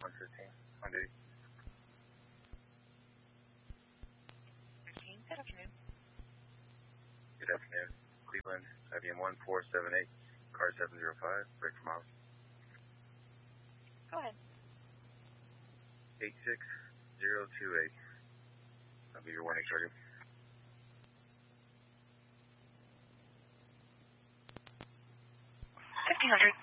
115 on duty. 15, good afternoon. Good afternoon. Cleveland, IBM 1478, car 705, break for miles. Go ahead. 86028. That'll be your warning trigger. 1500.